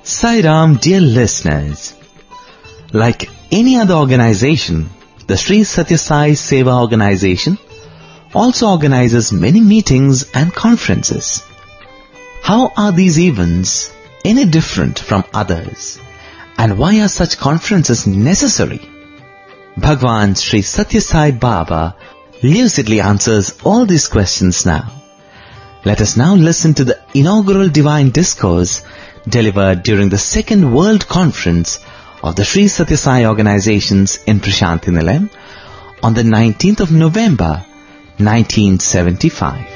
Sai Ram, dear listeners, like any other organization, the Sri Satya Sai Seva organization also organizes many meetings and conferences. How are these events any different from others? And why are such conferences necessary? Bhagwan Sri Satya Sai Baba lucidly answers all these questions now. Let us now listen to the inaugural divine discourse delivered during the Second World Conference of the Sri Satya Sai organizations in Prashanthi Nilayam on the 19th of November, 1975.